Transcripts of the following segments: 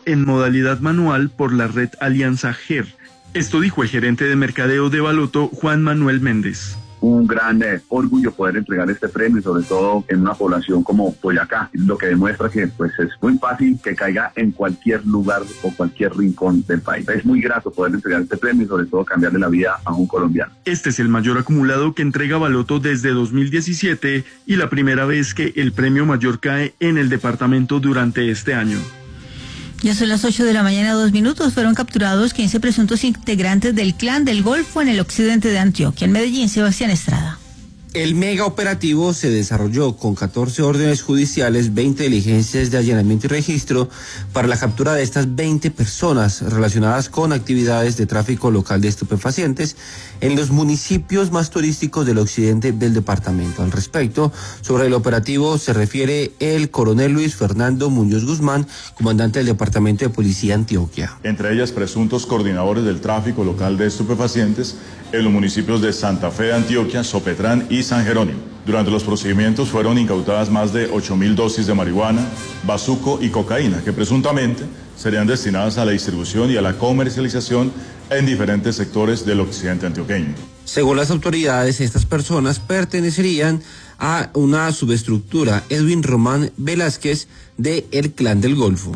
realizado en modalidad manual por la red Alianza GER. Esto dijo el gerente de mercadeo de Baloto, Juan Manuel Méndez. Un gran orgullo poder entregar este premio, sobre todo en una población como Boyacá, lo que demuestra que pues es muy fácil que caiga en cualquier lugar o cualquier rincón del país. Es muy grato poder entregar este premio y sobre todo cambiarle la vida a un colombiano. Este es el mayor acumulado que entrega Baloto desde 2017 y la primera vez que el premio mayor cae en el departamento durante este año. Ya son las 8 de la mañana, 2 minutos. Fueron capturados 15 presuntos integrantes del Clan del Golfo en el occidente de Antioquia. En Medellín, Sebastián Estrada. El mega operativo se desarrolló con 14 órdenes judiciales, 20 diligencias de allanamiento y registro para la captura de estas 20 personas relacionadas con actividades de tráfico local de estupefacientes en los municipios más turísticos del occidente del departamento. Al respecto, sobre el operativo se refiere el coronel Luis Fernando Muñoz Guzmán, comandante del Departamento de Policía Antioquia. Entre ellas, presuntos coordinadores del tráfico local de estupefacientes en los municipios de Santa Fe de Antioquia, Sopetrán y San Jerónimo. Durante los procedimientos fueron incautadas más de 8.000 dosis de marihuana, bazuco y cocaína, que presuntamente serían destinadas a la distribución y a la comercialización en diferentes sectores del occidente antioqueño. Según las autoridades, estas personas pertenecerían a una subestructura Edwin Román Velázquez de El Clan del Golfo.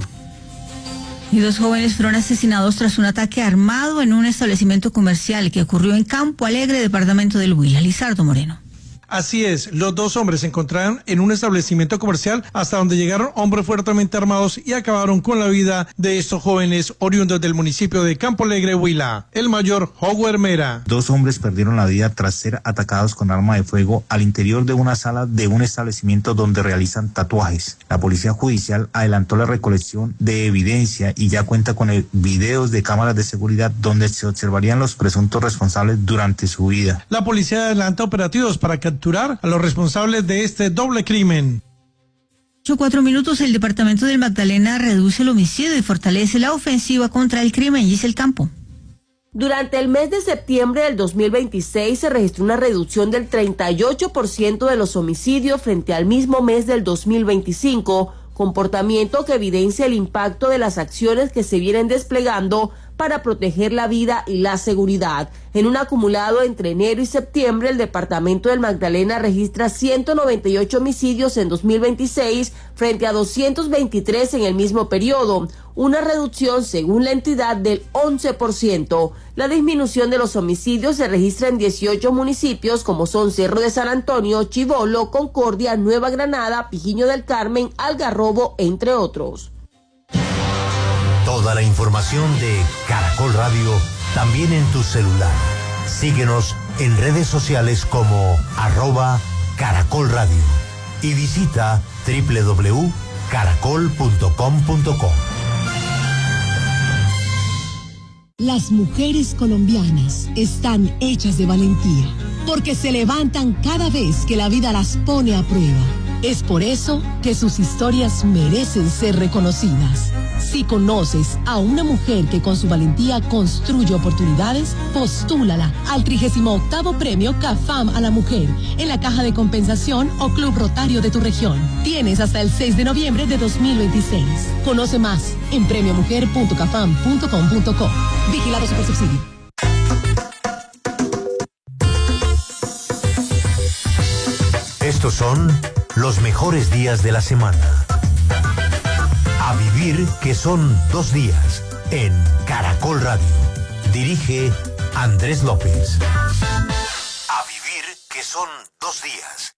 Y 2 jóvenes fueron asesinados tras un ataque armado en un establecimiento comercial que ocurrió en Campo Alegre, departamento del Huila. Lizardo Moreno. Así es, los 2 hombres se encontraron en un establecimiento comercial hasta donde llegaron hombres fuertemente armados y acabaron con la vida de estos jóvenes oriundos del municipio de Campo Alegre, Huila. El mayor, Howard Mera. 2 hombres perdieron la vida tras ser atacados con arma de fuego al interior de una sala de un establecimiento donde realizan tatuajes. La policía judicial adelantó la recolección de evidencia y ya cuenta con videos de cámaras de seguridad donde se observarían los presuntos responsables durante su vida. La policía adelanta operativos para capturar a los responsables de este doble crimen. 4 minutos. El departamento del Magdalena reduce el homicidio y fortalece la ofensiva contra el crimen. Giselle Campo. Durante el mes de septiembre del 2026 se registró una reducción del 38% de los homicidios frente al mismo mes del 2025, comportamiento que evidencia el impacto de las acciones que se vienen desplegando para proteger la vida y la seguridad. En un acumulado entre enero y septiembre, el departamento del Magdalena registra 198 homicidios en 2026 frente a 223 en el mismo periodo, una reducción según la entidad del 11%. La disminución de los homicidios se registra en 18 municipios como son Cerro de San Antonio, Chivolo, Concordia, Nueva Granada, Pijiño del Carmen, Algarrobo, entre otros. Toda la información de Caracol Radio también en tu celular. Síguenos en redes sociales como @Caracol Radio y visita www.caracol.com.co. Las mujeres colombianas están hechas de valentía, porque se levantan cada vez que la vida las pone a prueba. Es por eso que sus historias merecen ser reconocidas. Si conoces a una mujer que con su valentía construye oportunidades, postúlala al 38º Premio CAFAM a la Mujer en la Caja de Compensación o Club Rotario de tu región. Tienes hasta el 6 de noviembre de 2026. Conoce más en premiomujer.cafam.com.co. Vigilado Supersubsidio. Estos son los mejores días de la semana. A vivir que son 2 días en Caracol Radio. Dirige Andrés López. A vivir que son 2 días.